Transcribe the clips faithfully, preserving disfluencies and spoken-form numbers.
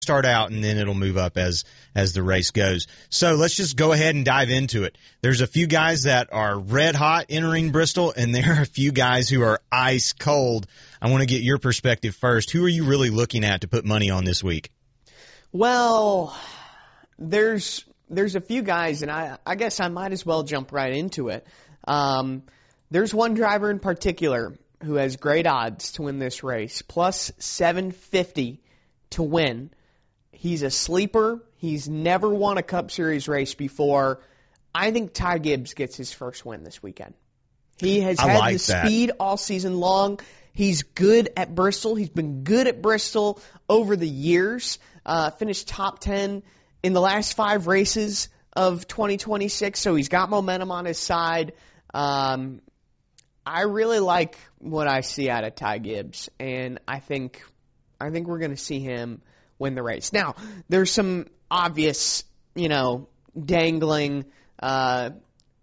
start out, and then it'll move up as as the race goes. So let's just go ahead and dive into it. There's a few guys that are red hot entering Bristol, and there are a few guys who are ice cold. I want to get your perspective first. Who are you really looking at to put money on this week? Well, there's there's a few guys, and I I guess I might as well jump right into it. Um, there's one driver in particular who has great odds to win this race, plus seven fifty to win. He's a sleeper. He's never won a Cup Series race before. I think Ty Gibbs gets his first win this weekend. He has I had like the that. speed all season long. He's good at Bristol. He's been good at Bristol over the years. Uh, finished top ten in the last five races of twenty twenty-six, so he's got momentum on his side. Um, I really like what I see out of Ty Gibbs, and I think I think we're going to see him win the race. Now, there's some obvious, you know, dangling uh,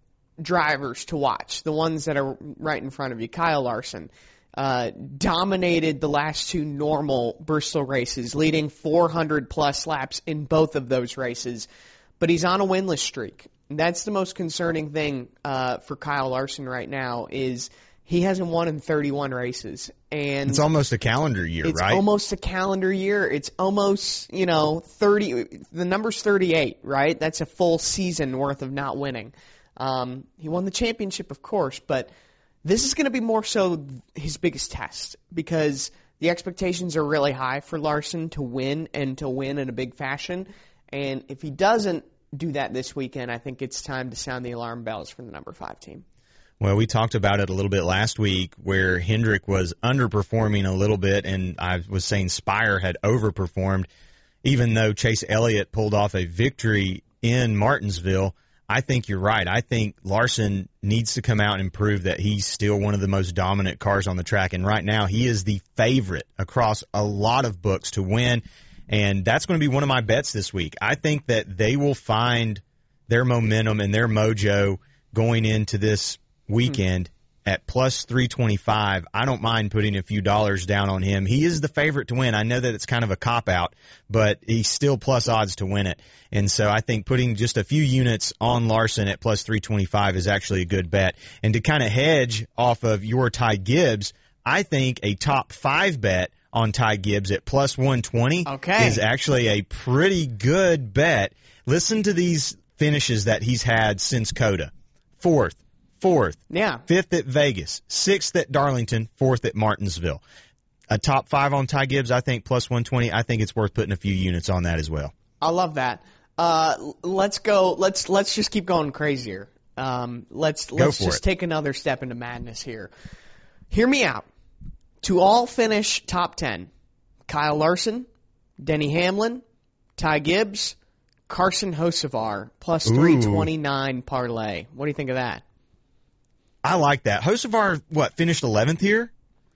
drivers to watch. The ones that are right in front of you. Kyle Larson uh, dominated the last two normal Bristol races, leading four hundred plus laps in both of those races. But he's on a winless streak. That's the most concerning thing uh, for Kyle Larson right now is he hasn't won in thirty-one races. And It's almost a calendar year, it's right? almost a calendar year. It's almost, you know, thirty. The number's thirty-eight, right? That's a full season worth of not winning. Um, he won the championship, of course, but this is going to be more so his biggest test because the expectations are really high for Larson to win and to win in a big fashion. And if he doesn't do that this weekend, I think it's time to sound the alarm bells for the number five team. Well, we talked about it a little bit last week where Hendrick was underperforming a little bit, and I was saying Spire had overperformed. Even though Chase Elliott pulled off a victory in Martinsville, I think you're right. I think Larson needs to come out and prove that he's still one of the most dominant cars on the track, and right now he is the favorite across a lot of books to win, and that's going to be one of my bets this week. I think that they will find their momentum and their mojo going into this weekend at plus three twenty-five. I don't mind putting a few dollars down on him. He is the favorite to win. I know that it's kind of a cop-out, but he's still plus odds to win it. And so I think putting just a few units on Larson at plus three twenty-five is actually a good bet. And to kind of hedge off of your Ty Gibbs, I think a top five bet on Ty Gibbs at plus one twenty okay. is actually a pretty good bet. Listen to these finishes that he's had since COTA. Fourth, Fourth, yeah. Fifth at Vegas, sixth at Darlington, fourth at Martinsville. A top five on Ty Gibbs, I think, plus one twenty. I think it's worth putting a few units on that as well. I love that. Uh, let's go. Let's let's just keep going crazier. Um, let's let's just it. take another step into madness here. Hear me out. To all finish top ten: Kyle Larson, Denny Hamlin, Ty Gibbs, Carson Hocevar, plus three twenty-nine parlay. What do you think of that? I like that. Hocevar, what, finished eleventh here?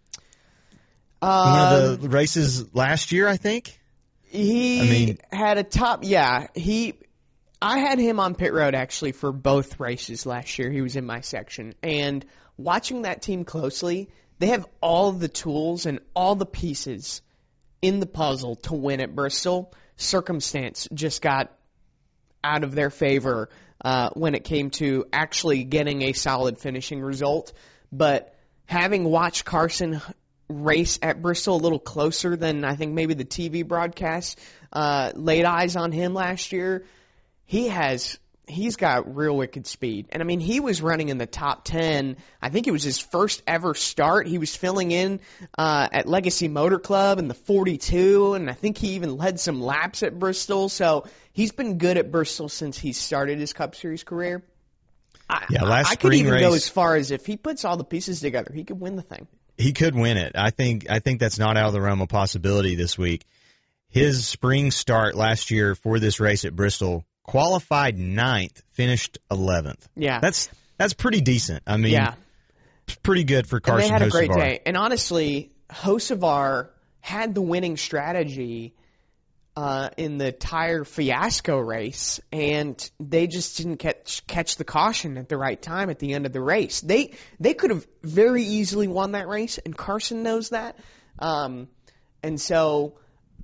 Uh, One of the races last year, I think? He I mean, had a top, yeah. He, I had him on pit road, actually, for both races last year. He was in my section. And watching that team closely, they have all the tools and all the pieces in the puzzle to win at Bristol. Circumstance just got out of their favor uh, when it came to actually getting a solid finishing result. But having watched Carson race at Bristol a little closer than I think maybe the T V broadcast uh, laid eyes on him last year, he has he's got real wicked speed. And I mean, he was running in the top ten. I think it was his first ever start. He was filling in uh, at Legacy Motor Club in the forty-two, and I think he even led some laps at Bristol. So he's been good at Bristol since he started his Cup Series career. I, yeah, last I, I spring could even race, go as far as if he puts all the pieces together, he could win the thing. He could win it. I think I think that's not out of the realm of possibility this week. His spring start last year for this race at Bristol, qualified ninth, finished eleventh. Yeah. That's that's pretty decent. I mean, yeah. pretty good for Carson And they had Hocevar. a great day. And honestly, Hocevar had the winning strategy uh, in the tire fiasco race, and they just didn't catch catch the caution at the right time at the end of the race. They they could have very easily won that race, and Carson knows that. Um, and so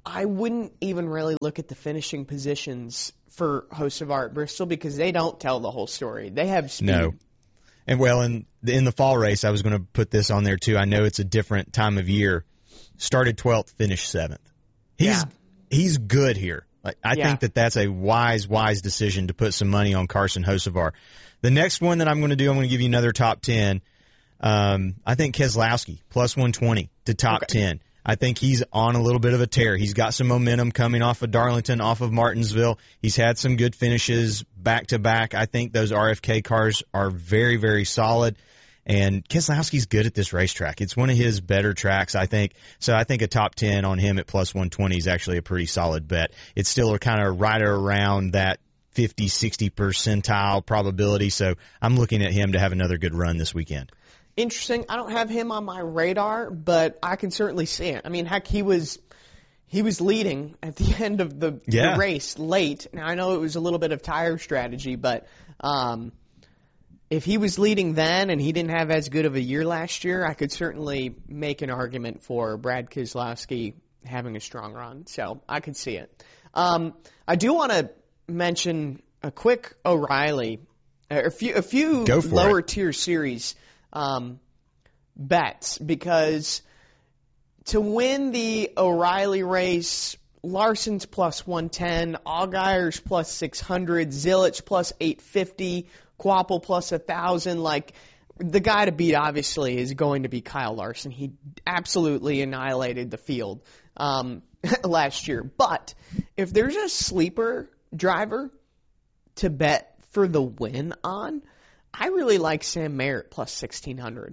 I wouldn't even really look at the finishing positions for Hocevar at Bristol because they don't tell the whole story. They have speed. No. And, well, in, in the fall race, I was going to put this on there, too. I know it's a different time of year. Started twelfth, finished seventh. He's Yeah. he's good here. Like, I Yeah. think that that's a wise, wise decision to put some money on Carson Hocevar. The next one that I'm going to do, I'm going to give you another top ten. Um, I think Keselowski, plus one twenty to top Okay. ten. I think he's on a little bit of a tear. He's got some momentum coming off of Darlington, off of Martinsville. He's had some good finishes back to back. I think those R F K cars are very, very solid. And Keselowski's good at this racetrack. It's one of his better tracks, I think. So I think a top ten on him at plus one twenty is actually a pretty solid bet. It's still kind of right around that fifty, sixty percentile probability. So I'm looking at him to have another good run this weekend. Interesting. I don't have him on my radar, but I can certainly see it. I mean, heck, he was he was leading at the end of the, Yeah. the race late. Now, I know it was a little bit of tire strategy, but um, if he was leading then and he didn't have as good of a year last year, I could certainly make an argument for Brad Keselowski having a strong run. So I could see it. Um, I do want to mention a quick O'Reilly, a few, a few Go for lower it. tier series um, bets, because to win the O'Reilly race, Larson's plus one ten, Allgaier's plus six hundred, Zilich plus eight fifty, Quapple plus one thousand. Like, the guy to beat, obviously, is going to be Kyle Larson. He absolutely annihilated the field um, last year. But if there's a sleeper driver to bet for the win on, I really like Sam Mayer at plus sixteen hundred.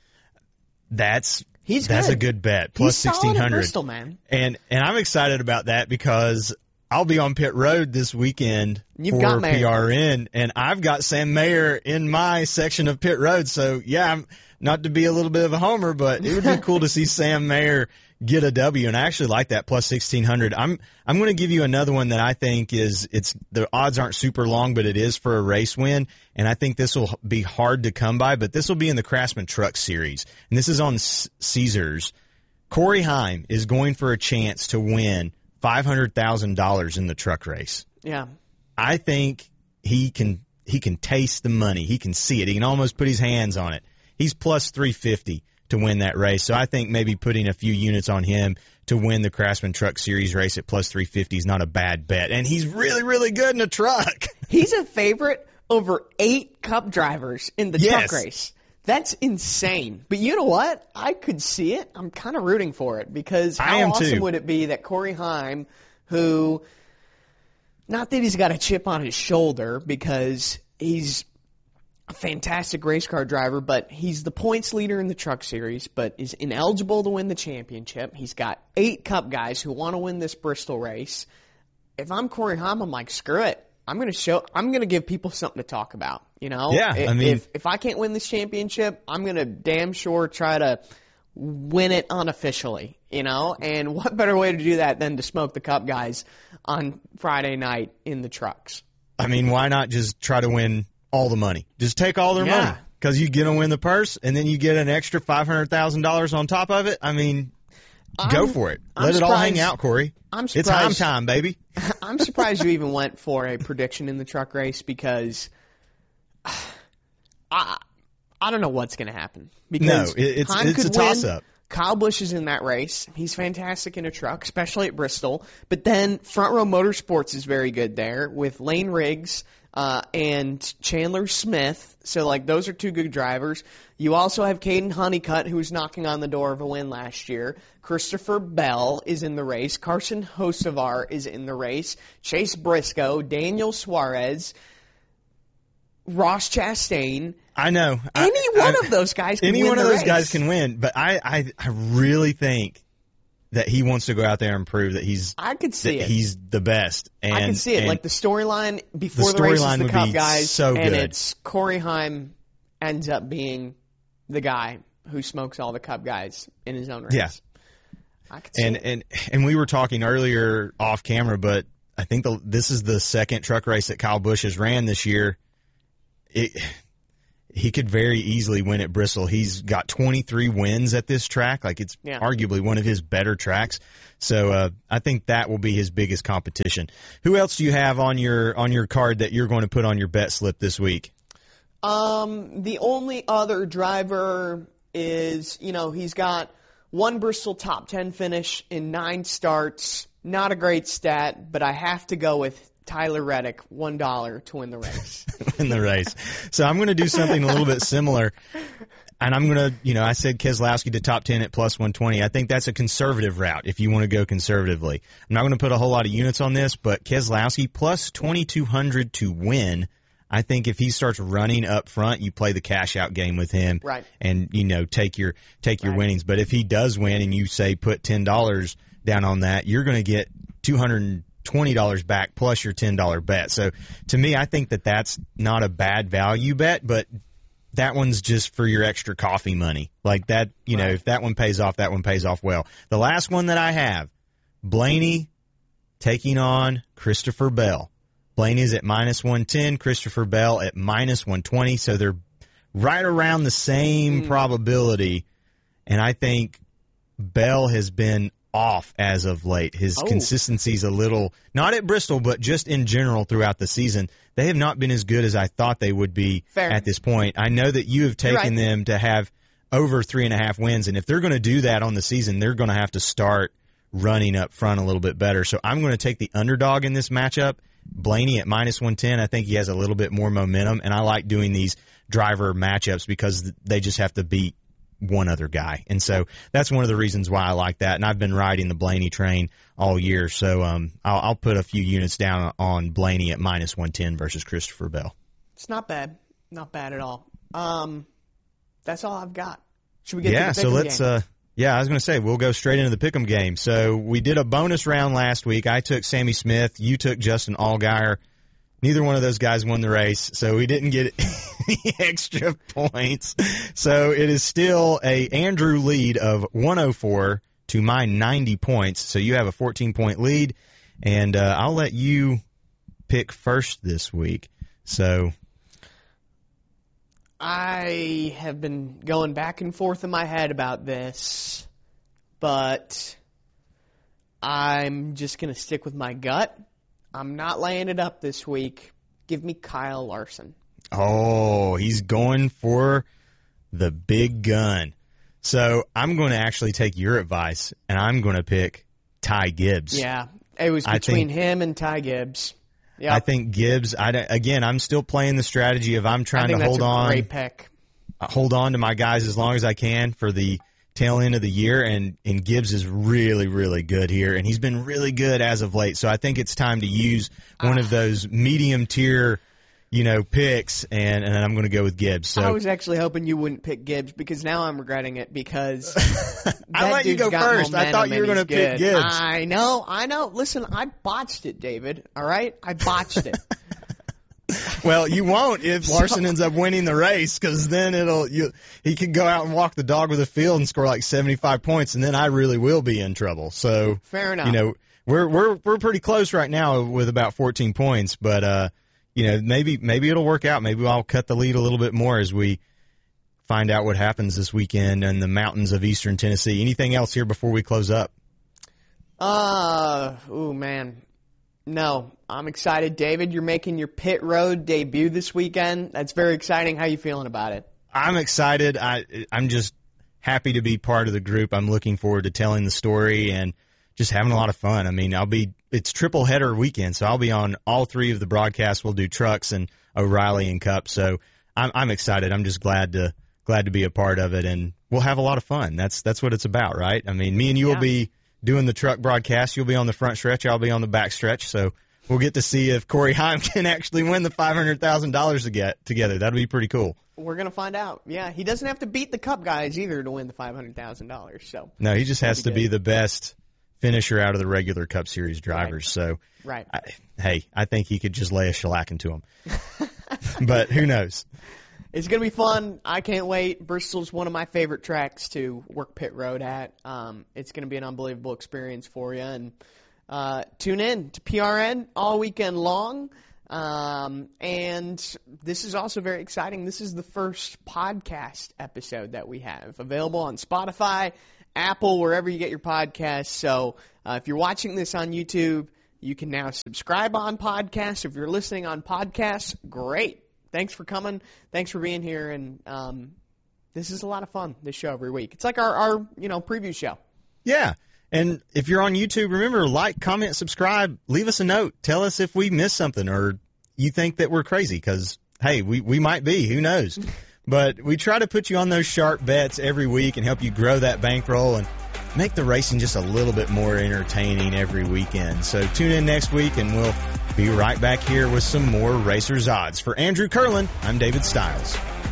That's He's that's good. a good bet. Plus He's solid sixteen at hundred. Bristol, man. And and I'm excited about that because I'll be on pit road this weekend You've for got Mayer. P R N, and I've got Sam Mayer in my section of pit road. So yeah, I'm not to be a little bit of a homer, but it would be cool to see Sam Mayer get a W. And I actually like that plus sixteen hundred. I'm I'm going to give you another one that I think is it's the odds aren't super long, but it is for a race win. And I think this will be hard to come by, but this will be in the Craftsman Truck Series, and this is on C- Caesars. Corey Heim is going for a chance to win five hundred thousand dollars in the truck race. Yeah. I think he can he can taste the money. He can see it. He can almost put his hands on it. He's plus three fifty to win that race. So I think maybe putting a few units on him to win the Craftsman Truck Series race at plus three fifty is not a bad bet. And he's really, really good in a truck. He's a favorite over eight Cup drivers in the Yes. truck race. That's insane. But you know what? I could see it. I'm kind of rooting for it because I how am awesome too. would it be that Corey Heim, who, not that he's got a chip on his shoulder because he's a fantastic race car driver, but he's the points leader in the truck series, but is ineligible to win the championship. He's got eight Cup guys who want to win this Bristol race. If I'm Corey Heim, I'm like, screw it. I'm gonna show. I'm gonna give people something to talk about. You know. Yeah, If, I mean- if if I can't win this championship, I'm gonna damn sure try to win it unofficially. You know. And what better way to do that than to smoke the Cup guys on Friday night in the trucks? I mean, why not just try to win all the money? Just take all their Yeah. money because you get to win the purse, and then you get an extra five hundred thousand dollars on top of it. I mean, go I'm- for it. I'm Let it all hang surprised- out, Corey. I'm It's Heim surprised. time, baby. I'm surprised you even went for a prediction in the truck race because I I don't know what's going to happen. Because No, it- it's- Heim it's could a win. toss-up. Kyle Busch is in that race. He's fantastic in a truck, especially at Bristol. But then Front Row Motorsports is very good there with Lane Riggs uh, and Chandler Smith. So, like, those are two good drivers. You also have Caden Honeycutt, who was knocking on the door of a win last year. Christopher Bell is in the race. Carson Hocevar is in the race. Chase Briscoe, Daniel Suarez, Ross Chastain. I know. I- Any one I- of those guys can Any win one of the those race. guys can win, but I, I, I really think that he wants to go out there and prove that he's I could see that it. he's the best. And, I can see it. and Like the storyline before The the, race is storyline the would Cup be guys, so and good. it's Corey Heim ends up being the guy who smokes all the Cup guys in his own race. Yeah. I could see and it. and and we were talking earlier off camera, but I think the, this is the second truck race that Kyle Busch has ran this year. It he could very easily win at Bristol. He's got twenty-three wins at this track. Like, it's yeah. arguably one of his better tracks. So uh, I think that will be his biggest competition. Who else do you have on your on your card that you're going to put on your bet slip this week? Um, the only other driver is, you know, he's got one Bristol top ten finish in nine starts. Not a great stat, but I have to go with Tyler Reddick, one dollar to win the race. Win the race. So I'm going to do something a little bit similar. And I'm going to, you know, I said Keselowski to top ten at plus one twenty. I think that's a conservative route if you want to go conservatively. I'm not going to put a whole lot of units on this, but Keselowski plus twenty-two hundred to win. I think if he starts running up front, you play the cash out game with him, right? And you know take your take your right. winnings. But if he does win, and you say put ten dollars down on that, you're going to get two hundred twenty dollars back plus your ten dollar bet. So to me, I think that that's not a bad value bet, but that one's just for your extra coffee money. Like that, you right. know, if that one pays off, that one pays off well. The last one that I have, Blaney taking on Christopher Bell. Blaney's at minus one ten, Christopher Bell at minus one twenty, so they're right around the same mm. probability, and I think Bell has been off as of late. His oh. consistency's a little, not at Bristol, but just in general throughout the season. They have not been as good as I thought they would be Fair. At this point. I know that you have taken right. them to have over three and a half wins, and if they're going to do that on the season, they're going to have to start running up front a little bit better. So I'm going to take the underdog in this matchup, Blaney at minus one ten. I think he has a little bit more momentum, and I like doing these driver matchups because they just have to beat one other guy. And so that's one of the reasons why I like that, and I've been riding the Blaney train all year. So um, I'll, I'll put a few units down on Blaney at minus one ten versus Christopher Bell. It's not bad. Not bad at all. Um, that's all I've got. Should we get yeah, to the so let's game? uh Yeah, I was going to say, we'll go straight into the pick'em game. So we did a bonus round last week. I took Sammy Smith. You took Justin Allgaier. Neither one of those guys won the race, so we didn't get any extra points. So it is still a Andrew lead of one oh four to my ninety points. So you have a fourteen-point lead, and uh, I'll let you pick first this week. So I have been going back and forth in my head about this, but I'm just going to stick with my gut. I'm not laying it up this week. Give me Kyle Larson. Oh, he's going for the big gun. So I'm going to actually take your advice, and I'm going to pick Ty Gibbs. Yeah, it was between think, him and Ty Gibbs. Yep. I think Gibbs, I, again, I'm still playing the strategy of I'm trying I think to hold that's a on. Great pick. Hold on to my guys as long as I can for the tail end of the year, and, and Gibbs is really, really good here, and he's been really good as of late. So I think it's time to use one uh, of those medium-tier, you know, picks, and, and I'm going to go with Gibbs. So I was actually hoping you wouldn't pick Gibbs because now I'm regretting it because I let you go first. I thought you were going to pick Gibbs. I know, I know. Listen, I botched it, David, all right? I botched it. Well, you won't if Larson ends up winning the race, because then it'll you, he could go out and walk the dog with the field and score like seventy-five points, and then I really will be in trouble. So fair enough. You know, we're we're we're pretty close right now with about fourteen points, but uh, you know, maybe maybe it'll work out. Maybe I'll cut the lead a little bit more as we find out what happens this weekend in the mountains of Eastern Tennessee. Anything else here before we close up? Uh, oh man. No, I'm excited. David, you're making your pit road debut this weekend. That's very exciting. How are you feeling about it? I'm excited. I, I'm just happy to be part of the group. I'm looking forward to telling the story and just having a lot of fun. I mean, I'll be, it's triple header weekend, so I'll be on all three of the broadcasts. We'll do trucks and O'Reilly and Cup. So I'm, I'm excited. I'm just glad to, glad to be a part of it, and we'll have a lot of fun. That's, that's what it's about, right? I mean, me and you yeah. will be doing the truck broadcast. You'll be on the front stretch. I'll be on the back stretch. So we'll get to see if Corey Heim can actually win the five hundred thousand dollars to get together. That'll be pretty cool. We're going to find out. Yeah, he doesn't have to beat the Cup guys either to win the five hundred thousand dollars. So no, he just has be to good. be the best finisher out of the regular Cup Series drivers. Right. So right. I, hey, I think he could just lay a shellacking to him. But who knows? It's going to be fun. I can't wait. Bristol's one of my favorite tracks to work pit road at. Um, it's going to be an unbelievable experience for you. And uh, tune in to P R N all weekend long. Um, and this is also very exciting. This is the first podcast episode that we have available on Spotify, Apple, wherever you get your podcasts. So uh, if you're watching this on YouTube, you can now subscribe on podcasts. If you're listening on podcasts, great. Thanks for coming. Thanks for being here. And um, this is a lot of fun, this show every week. It's like our, our you know, preview show. Yeah. And if you're on YouTube, remember, like, comment, subscribe, leave us a note. Tell us if we missed something or you think that we're crazy because, hey, we, we might be. Who knows? But we try to put you on those sharp bets every week and help you grow that bankroll and make the racing just a little bit more entertaining every weekend. So tune in next week, and we'll be right back here with some more Racers Odds. For Andrew Curlin, I'm David Stiles.